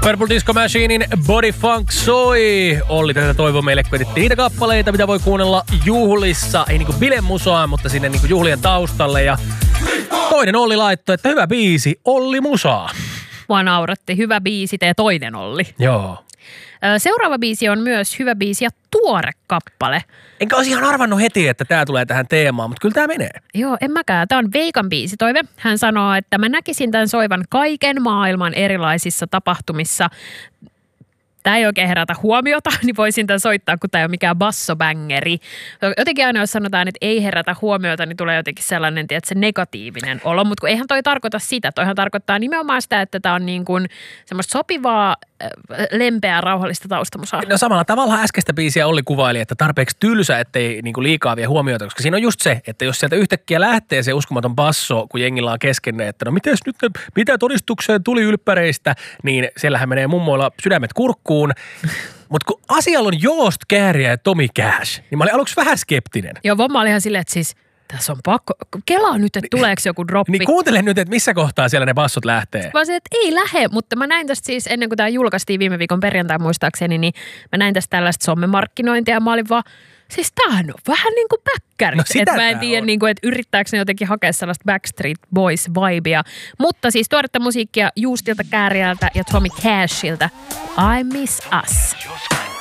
Purple Disco Machinein Body Funk soi. Olli tätä toivoi meille, kun etittiin niitä kappaleita, mitä voi kuunnella juhlissa. Ei niinku bilemusoa, mutta sinne niinku juhlien taustalle. Ja toinen Olli laittoi, että hyvä biisi, Olli musaa. Mua nauratti. Hyvä biisi, tee toinen Olli. Joo. Seuraava biisi on myös hyvä biisi ja tuore kappale. Enkä olisi ihan arvannut heti, että tää tulee tähän teemaan, mutta kyllä tää menee. Joo, en mäkään. Tää on Veikan biisitoive. Hän sanoo, että mä näkisin tämän soivan kaiken maailman erilaisissa tapahtumissa. Tää ei oikein herätä huomiota, niin voisin tämän soittaa, kun tää ei ole mikään bassobängeri. Jotenkin aina jos sanotaan, että ei herätä huomiota, niin tulee jotenkin sellainen, että se negatiivinen olo. Mutta eihän toi tarkoita sitä. Toihan tarkoittaa nimenomaan sitä, että tää on niin kuin semmoista sopivaa, lempeää, rauhallista taustamusaa. No samalla tavalla äskeistä biisiä Olli kuvaili, että tarpeeksi tylsä, ettei niinku liikaa vie huomiota, koska siinä on just se, että jos sieltä yhtäkkiä lähtee se uskomaton basso, kun jengillä on kesken, että no mites nyt, mitä todistukseen tuli ylppäreistä, niin siellähän menee mummoilla sydämet kurkkuun. Mutta kun asialla on Joost Kääriä ja Tomi Cash, niin mä olin aluksi vähän skeptinen. Joo, vomma oli ihan silleen, että siis tässä on pakko. Kelaa nyt, että tuleeko joku droppi. Niin kuuntele nyt, että missä kohtaa siellä ne bassot lähtee. Vaan se, että ei lähe, mutta mä näin tästä siis ennen kuin tämä julkaistiin viime viikon perjantai muistaakseni, niin mä näin tästä tällaista sommemarkkinointia ja mä olin vaan, siis tämähän on vähän niin kuin päkkäri. No sitä mä en tiedä, niin kuin, että yrittääkö ne jotenkin hakea sellaista Backstreet Boys-vibea. Mutta siis tuoretta musiikkia Juustilta, Kääriältä ja Tommy Cashilta. I Miss Us.